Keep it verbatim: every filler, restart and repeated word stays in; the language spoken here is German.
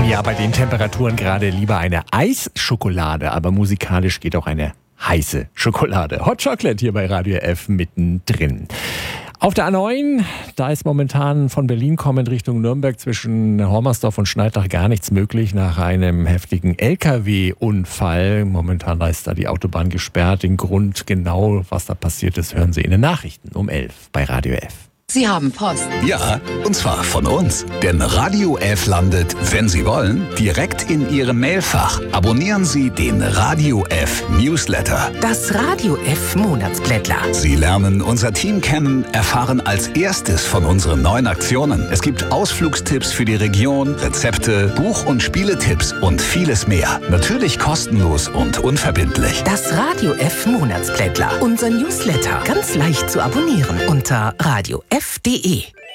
Ja, bei den Temperaturen gerade lieber eine Eisschokolade, aber musikalisch geht auch eine heiße Schokolade. Hot Chocolate hier bei Radio F mittendrin. Auf der A neun, da ist momentan von Berlin kommend Richtung Nürnberg zwischen Hormersdorf und Schneidach gar nichts möglich nach einem heftigen L K W-Unfall. Momentan ist da die Autobahn gesperrt. Den Grund genau, was da passiert ist, hören Sie in den Nachrichten um elf bei Radio F. Sie haben Post. Ja, und zwar von uns. Denn Radio F landet, wenn Sie wollen, direkt in Ihrem Mailfach. Abonnieren Sie den Radio F Newsletter. Das Radio F Monatsblättler. Sie lernen unser Team kennen, erfahren als erstes von unseren neuen Aktionen. Es gibt Ausflugstipps für die Region, Rezepte, Buch- und Spieletipps und vieles mehr. Natürlich kostenlos und unverbindlich. Das Radio F Monatsblättler. Unser Newsletter. Ganz leicht zu abonnieren unter radio f punkt de.